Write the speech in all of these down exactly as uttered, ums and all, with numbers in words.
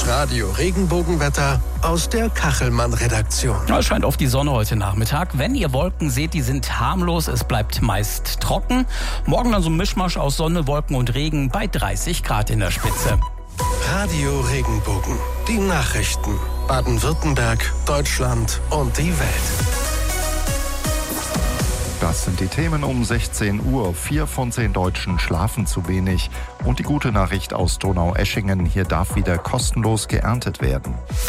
Das Radio-Regenbogenwetter aus der Kachelmann-Redaktion. Es scheint auf die Sonne heute Nachmittag. Wenn ihr Wolken seht, die sind harmlos. Es bleibt meist trocken. Morgen dann so ein Mischmasch aus Sonne, Wolken und Regen bei dreißig Grad in der Spitze. Radio Regenbogen. Die Nachrichten. Baden-Württemberg, Deutschland und die Welt. Das sind die Themen um sechzehn Uhr. Vier von zehn Deutschen schlafen zu wenig. Und die gute Nachricht aus Donaueschingen: Hier darf wieder kostenlos geerntet werden.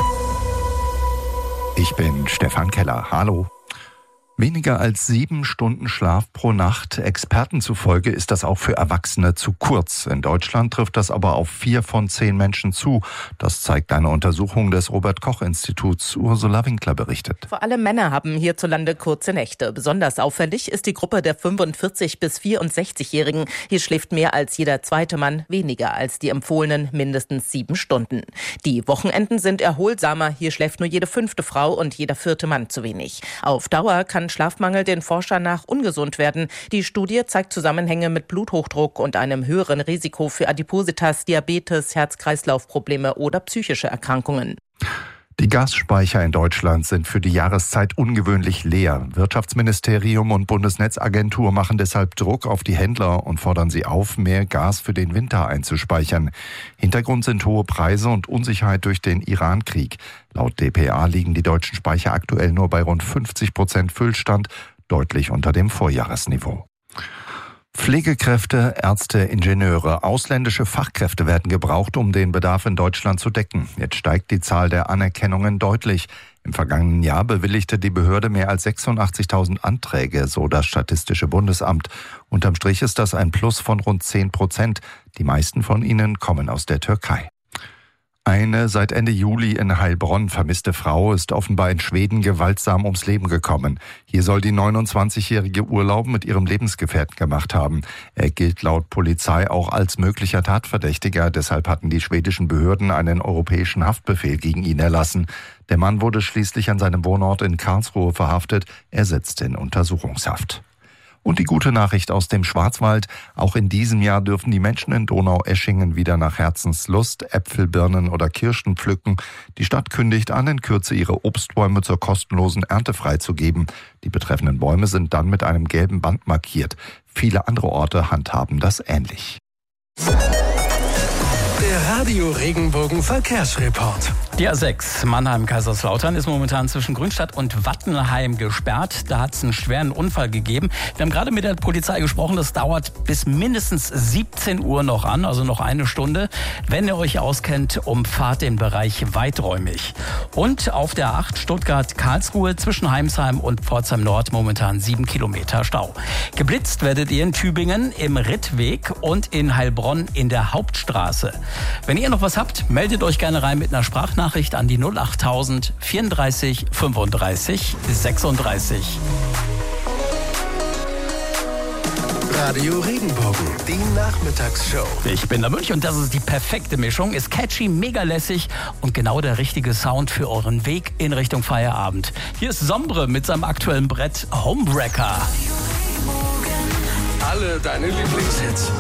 Ich bin Stefan Keller. Hallo. Weniger als sieben Stunden Schlaf pro Nacht. Experten zufolge ist das auch für Erwachsene zu kurz. In Deutschland trifft das aber auf vier von zehn Menschen zu. Das zeigt eine Untersuchung des Robert-Koch-Instituts. Ursula Winkler berichtet. Vor allem Männer haben hierzulande kurze Nächte. Besonders auffällig ist die Gruppe der fünfundvierzig- bis vierundsechzigjährigen. Hier schläft mehr als jeder zweite Mann weniger als die empfohlenen mindestens sieben Stunden. Die Wochenenden sind erholsamer. Hier schläft nur jede fünfte Frau und jeder vierte Mann zu wenig. Auf Dauer kann Schlafmangel den Forschern nach ungesund werden. Die Studie zeigt Zusammenhänge mit Bluthochdruck und einem höheren Risiko für Adipositas, Diabetes, Herz-Kreislauf-Probleme oder psychische Erkrankungen. Die Gasspeicher in Deutschland sind für die Jahreszeit ungewöhnlich leer. Wirtschaftsministerium und Bundesnetzagentur machen deshalb Druck auf die Händler und fordern sie auf, mehr Gas für den Winter einzuspeichern. Hintergrund sind hohe Preise und Unsicherheit durch den Iran-Krieg. Laut D P A liegen die deutschen Speicher aktuell nur bei rund fünfzig Prozent Füllstand, deutlich unter dem Vorjahresniveau. Pflegekräfte, Ärzte, Ingenieure, ausländische Fachkräfte werden gebraucht, um den Bedarf in Deutschland zu decken. Jetzt steigt die Zahl der Anerkennungen deutlich. Im vergangenen Jahr bewilligte die Behörde mehr als sechsundachtzigtausend Anträge, so das Statistische Bundesamt. Unterm Strich ist das ein Plus von rund zehn Prozent. Die meisten von ihnen kommen aus der Türkei. Eine seit Ende Juli in Heilbronn vermisste Frau ist offenbar in Schweden gewaltsam ums Leben gekommen. Hier soll die neunundzwanzigjährige Urlaub mit ihrem Lebensgefährten gemacht haben. Er gilt laut Polizei auch als möglicher Tatverdächtiger. Deshalb hatten die schwedischen Behörden einen europäischen Haftbefehl gegen ihn erlassen. Der Mann wurde schließlich an seinem Wohnort in Karlsruhe verhaftet. Er sitzt in Untersuchungshaft. Und die gute Nachricht aus dem Schwarzwald: Auch in diesem Jahr dürfen die Menschen in Donaueschingen wieder nach Herzenslust Äpfel, Birnen oder Kirschen pflücken. Die Stadt kündigt an, in Kürze ihre Obstbäume zur kostenlosen Ernte freizugeben. Die betreffenden Bäume sind dann mit einem gelben Band markiert. Viele andere Orte handhaben das ähnlich. Der Radio Regenbogen Verkehrsreport. Die A sechs Mannheim-Kaiserslautern ist momentan zwischen Grünstadt und Wattenheim gesperrt. Da hat es einen schweren Unfall gegeben. Wir haben gerade mit der Polizei gesprochen. Das dauert bis mindestens siebzehn Uhr noch an, also noch eine Stunde. Wenn ihr euch auskennt, umfahrt den Bereich weiträumig. Und auf der A acht Stuttgart-Karlsruhe zwischen Heimsheim und Pforzheim Nord momentan sieben Kilometer Stau. Geblitzt werdet ihr in Tübingen im Rittweg und in Heilbronn in der Hauptstraße. Wenn ihr noch was habt, meldet euch gerne rein mit einer Sprachnachricht an die null achttausend vierunddreißig fünfunddreißig sechsunddreißig. Radio Regenbogen, die Nachmittagsshow. Ich bin der Mönch und das ist die perfekte Mischung. Ist catchy, mega lässig und genau der richtige Sound für euren Weg in Richtung Feierabend. Hier ist Sombre mit seinem aktuellen Brett Homewrecker. Alle deine Lieblingshits.